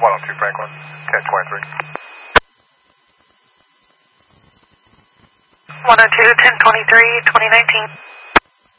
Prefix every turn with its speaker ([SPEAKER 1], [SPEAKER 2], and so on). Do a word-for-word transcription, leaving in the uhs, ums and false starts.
[SPEAKER 1] one oh two Franklin, ten twenty-three.
[SPEAKER 2] one oh two, ten twenty-three, twenty nineteen.